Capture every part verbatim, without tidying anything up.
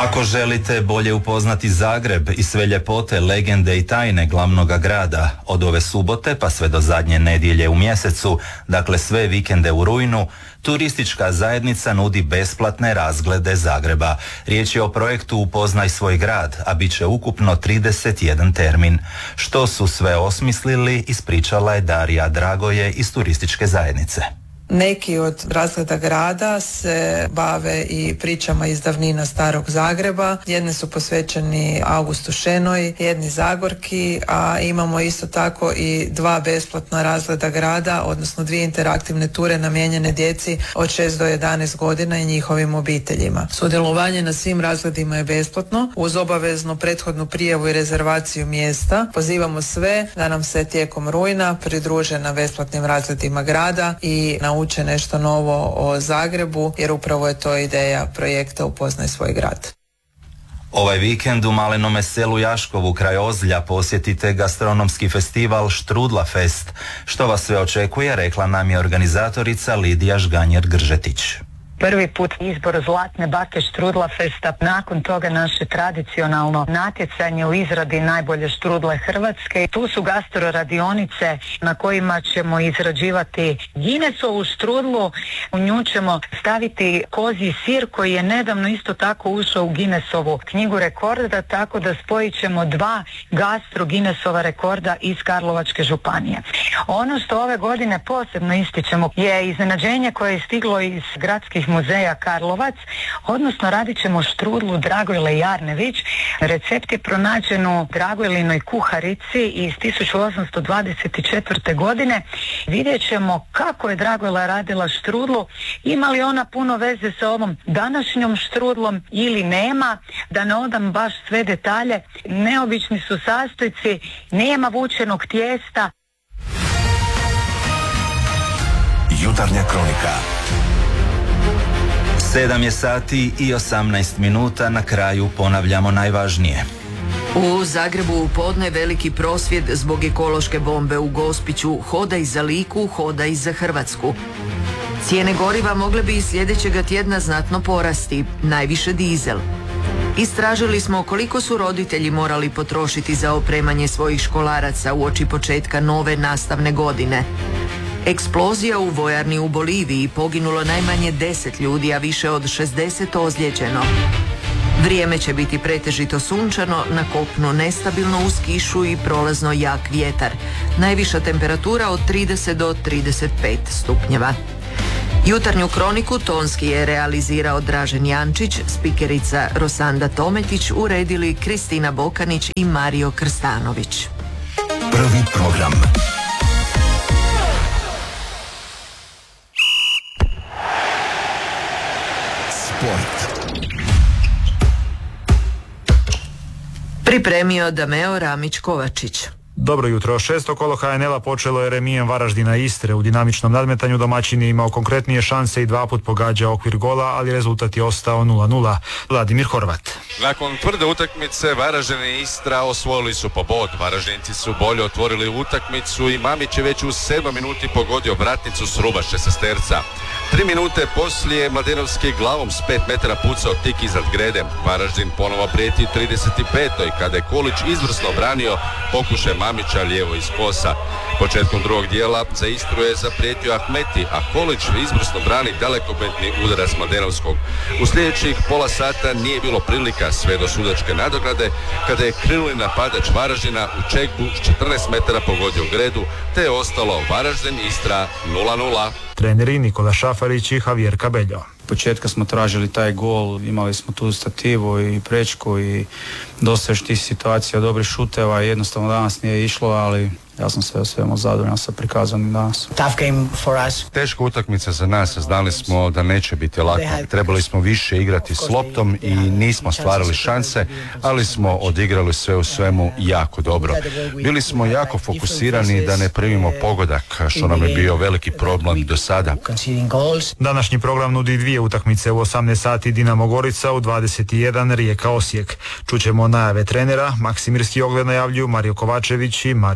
Ako želite bolje upoznati Zagreb i sve ljepote, legende i tajne glavnoga grada, od ove subote pa sve do zadnje nedjelje u mjesecu, dakle sve vikende u rujnu, turistička zajednica nudi besplatne razglede Zagreba. Riječ je o projektu Upoznaj svoj grad, a bit će ukupno trideset jedan termin. Što su sve osmislili, ispričala je Darija Dragoje iz turističke zajednice. Neki od razgleda grada se bave i pričama iz davnina starog Zagreba. Jedni su posvećeni Augustu Šenoj, jedni Zagorki, a imamo isto tako i dva besplatna razgleda grada, odnosno dvije interaktivne ture namijenjene djeci od šest do jedanaest godina i njihovim obiteljima. Sudjelovanje na svim razgledima je besplatno, uz obaveznu prethodnu prijavu i rezervaciju mjesta. Pozivamo sve da nam se tijekom rujna pridruže na besplatnim razgledima grada i nauče nešto novo o Zagrebu, jer upravo je to ideja projekta Upoznaj svoj grad. Ovaj vikend u malenome selu Jaškovu kraj Ozlja posjetite gastronomski festival Štrudla Fest. Što vas sve očekuje, rekla nam je organizatorica Lidija Žganjer-Gržetić. Prvi put izbor Zlatne bake Štrudla Festa, nakon toga naše tradicionalno natjecanje u izradi najbolje štrudle Hrvatske. Tu su gastro radionice na kojima ćemo izrađivati Guinnessovu štrudlu. U nju ćemo staviti kozji sir koji je nedavno isto tako ušao u Guinnessovu knjigu rekorda, tako da spojit ćemo dva gastro Guinnessova rekorda iz Karlovačke županije. Ono što ove godine posebno ističemo je iznenađenje koje je stiglo iz gradskih muzeja Karlovac, odnosno radit ćemo štrudlu Dragojle Jarnević. Recept je pronađen u Dragojlinoj kuharici iz tisuću osamsto dvadeset četvrte. godine. Vidjet ćemo kako je Dragojla radila štrudlu, ima li ona puno veze sa ovom današnjom štrudlom ili nema, da ne odam baš sve detalje. Neobični su sastojci, nema vučenog tijesta. Jutarnja kronika. Sedam je sati i osamnaest minuta, na kraju ponavljamo najvažnije. U Zagrebu u podne veliki prosvjed zbog ekološke bombe u Gospiću. Hodaj za Liku, hodaj za Hrvatsku. Cijene goriva mogle bi i sljedećega tjedna znatno porasti, najviše dizel. Istražili smo koliko su roditelji morali potrošiti za opremanje svojih školaraca uoči početka nove nastavne godine. Eksplozija u vojarni u Boliviji, poginulo najmanje deset ljudi, a više od šezdeset ozlijeđeno. Vrijeme će biti pretežito sunčano, na kopnu nestabilno uz kišu i prolazno jak vjetar. Najviša temperatura od trideset do trideset pet stupnjeva. Jutarnju kroniku tonski je realizirao Dražen Jančić, spikerica Rosanda Tometić, uredili Kristina Bokanić i Mario Krstanović. Prvi program. Pripremio Dameo Ramić-Kovačić. Dobro jutro. Šesto kolo ha en el-a počelo je remijem Varaždina Istre. U dinamičnom nadmetanju domaćin je imao konkretnije šanse i dva put pogađao okvir gola, ali rezultat je ostao nula nula. Vladimir Horvat. Nakon tvrde utakmice Varaždin i Istra osvojili su po bod. Varaždinci su bolje otvorili utakmicu i Mamić je već u sedmoj minuti pogodio vratnicu s ruba šestesterca. Tri minute poslije Mladenovski glavom s pet metara pucao tik iznad grede. Varaždin ponovo prijeti trideset petoj kada je Kolić izvrsno branio pokušaj Mamića lijevo iz kosa. Početkom drugog dijela za Istru je zaprijetio Ahmeti, a Kolić izvrsno brani dalekometni udarac Mladenovskog. U sljedećih pola sata nije bilo prilika sve do sudačke nadograde, kada je krenuli napadač Varaždina u čekbu s četrnaest metara pogodio gredu, te je ostalo Varaždin Istra nula nula. Treneri Nikola Šafarić i Javier Cabello. Početka smo tražili taj gol, imali smo tu stativu i prečku i dosta još tih situacija, dobrih šuteva, jednostavno danas nije išlo, ali ja sam sve o svemu zadovoljan sa prikazanim danas. Teška utakmica za nas, znali smo da neće biti lako. Trebali smo više igrati s loptom i nismo stvarali šanse, ali smo odigrali sve u svemu jako dobro. Bili smo jako fokusirani da ne primimo pogodak, što nam je bio veliki problem do sada. Današnji program nudi dvije utakmice u osamnaest sati Dinamo Gorica, u dvadeset jedan Rijeka Osijek. Čućemo najave trenera, Maksimirski ogled najavljuju Mario Kovačević i Mario Carević.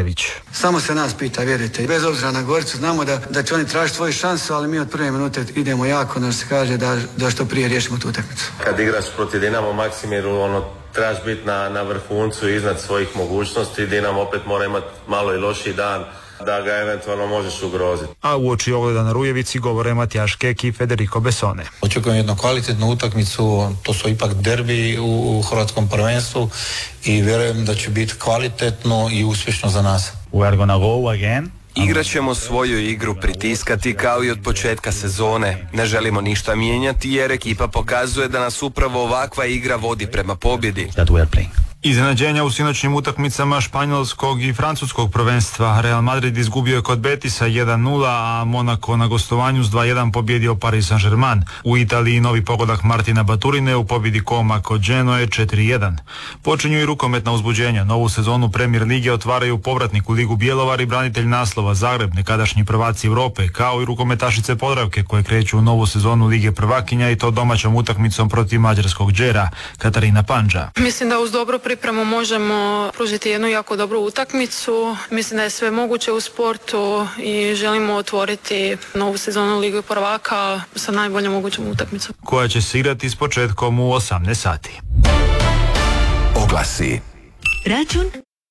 Ivanović. Samo se nas pita, vjerujte. Bez obzira na Goricu, znamo da, da će oni tražiti svoju šansu, ali mi od prve minute idemo jako, nas se kaže da, da što prije riješimo tu utakmicu. Kad igraš protiv Dinamo Maksimiru, ono, trebaš biti na, na vrhuncu iznad svojih mogućnosti. Dinamo opet mora imati malo i lošiji dan da ga eventualno možeš ugroziti. A uoči ogleda na Rujevici govore Matijaš Kek i Federico Besone. Očekujem jednu kvalitetnu utakmicu, to su ipak derbi u, u hrvatskom prvenstvu i vjerujem da će biti kvalitetno i uspješno za nas. We are gonna go again. Igrat ćemo svoju igru, pritiskati kao i od početka sezone. Ne želimo ništa mijenjati jer ekipa pokazuje da nas upravo ovakva igra vodi prema pobjedi. Iznenađenja u sinoćnim utakmicama španjolskog i francuskog prvenstva. Real Madrid izgubio je kod Betisa jedan nula, a Monaco na gostovanju s dva jedan pobjedio Paris Saint-Germain. U Italiji novi pogodak Martina Baturine u pobjedi Koma kod Genoe četiri jedan. Počinju i rukometna uzbuđenja. Novu sezonu Premier Lige otvaraju povratnik u Ligu Bjelovar i branitelj naslova Zagreb, nekadašnji prvaci Europe, kao i rukometašice Podravke koje kreću u novu sezonu Lige prvakinja i to domaćom utakmicom protiv mađarskog Đera. Katarina Pandža. Mislim da uz dobro pripremu možemo pružiti jednu jako dobru utakmicu. Mislim da je sve moguće u sportu i želimo otvoriti novu sezonu Lige prvaka sa najboljom mogućom utakmicom. Koja će se igrati s početkom u osamnaest sati. Oglasi. Račun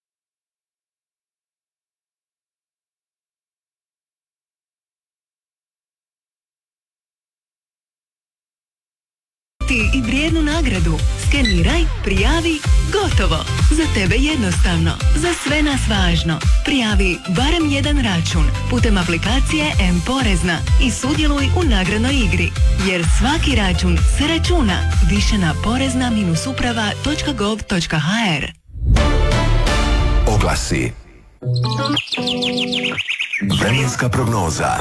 i vrijednu nagradu. Skeniraj, prijavi, gotovo. Za tebe jednostavno, za sve nas važno. Prijavi barem jedan račun putem aplikacije M-Porezna i sudjeluj u nagradnoj igri. Jer svaki račun se računa. Više na porezna uprava točka gov točka ha er. Oglasi. Vremenska prognoza.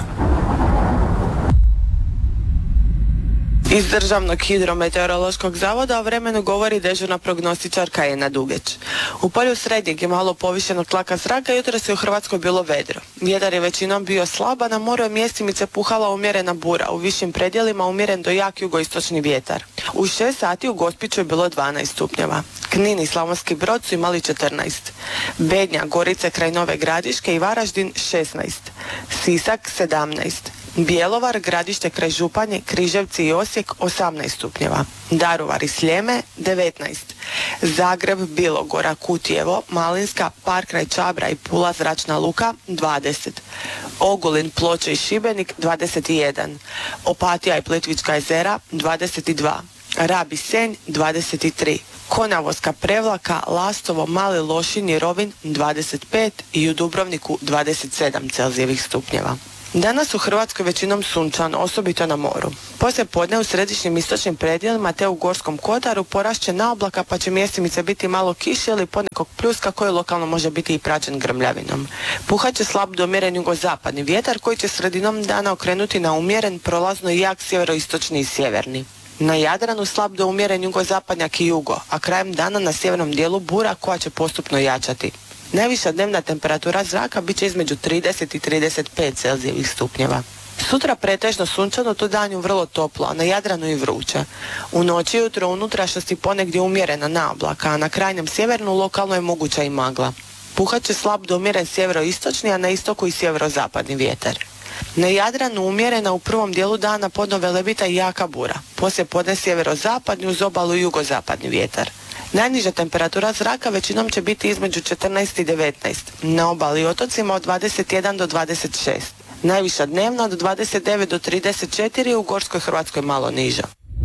Iz Državnog hidrometeorološkog zavoda o vremenu govori dežurna prognostičarka Ena Dugeć. U polju srednjeg i malo povišenog tlaka zraka jutros je u Hrvatskoj bilo vedro. Vjetar je većinom bio slab, a na moru je mjestimice puhala umjerena bura, u višim predjelima umjeren do jak jugoistočni vjetar. U šest sati u Gospiću je bilo dvanaest stupnjeva. Knin i Slavonski Brod su imali četrnaest. Bednja, Gorice kraj Nove Gradiške i Varaždin šesnaest. Sisak sedamnaest. Bjelovar, Gradište kraj Županje, Križevci i Osijek osamnaest stupnjeva. Daruvar i Sljeme devetnaest. Zagreb, Bilogora, Kutijevo, Malinska, Park kraj Čabra i Pula zračna luka dvadeset. Ogulin, Ploče i Šibenik dvadeset jedan. Opatija i Plitvička jezera dvadeset dva. Rab i Senj dvadeset tri. Konavoska, Prevlaka, Lastovo, Mali Lošinj i Rovinj dvadeset pet i u Dubrovniku dvadeset sedam celzijevih stupnjeva. Danas u Hrvatskoj većinom sunčan, osobito na moru. Poslije podne u središnjim istočnim predjelima te u Gorskom kotaru porašće na oblaka pa će mjestimice biti malo kiše ili ponekog pljuska koji lokalno može biti i praćen grmljavinom. Puhat će slab do umjeren jugozapadni vjetar koji će sredinom dana okrenuti na umjeren, prolazno i jak sjeveroistočni i sjeverni. Na Jadranu slab do umjeren jugozapadnjak i jugo, a krajem dana na sjevernom dijelu bura koja će postupno jačati. Najviša dnevna temperatura zraka bit će između trideset i trideset pet celzijevih stupnjeva. Sutra pretežno sunčano, to danju vrlo toplo, a na Jadranu i vruće. U noći i jutro unutrašnjosti ponegdje umjerena na oblaka, a na krajnjem sjevernu lokalno je moguća i magla. Puhat će slab do umjeren sjeveroistočni, a na istoku i sjeverozapadni vjetar. Na Jadranu umjerena u prvom dijelu dana podno Velebita i jaka bura. Poslije podne sjeverozapadni uz obalu i jugozapadni vjetar. Najniža temperatura zraka većinom će biti između četrnaest i devetnaest. Na obali i otocima od dvadeset jedan do dvadeset šest. Najviša dnevna od dvadeset devet do trideset četiri, u Gorskoj Hrvatskoj malo niža.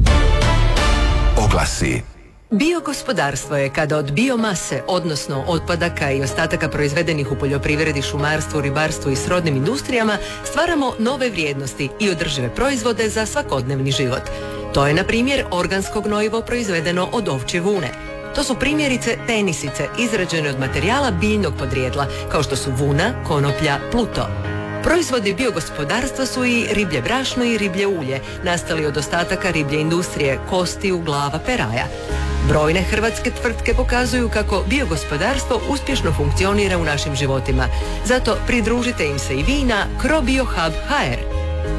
Oglasi. Biogospodarstvo je kada od biomase, odnosno otpadaka i ostataka proizvedenih u poljoprivredi, šumarstvu, ribarstvu i srodnim industrijama stvaramo nove vrijednosti i održive proizvode za svakodnevni život. To je, na primjer, organsko gnojivo proizvedeno od ovčje vune. To su primjerice tenisice izrađene od materijala biljnog podrijetla, kao što su vuna, konoplja, pluto. Proizvodi biogospodarstva su i riblje brašno i riblje ulje, nastali od ostataka riblje industrije, kostiju, glava, peraja. Brojne hrvatske tvrtke pokazuju kako biogospodarstvo uspješno funkcionira u našim životima. Zato pridružite im se i vi na Crobiohub točka ha er.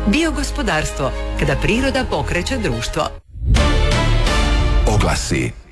Biogospodarstvo, kada priroda pokreće društvo. Oglasi.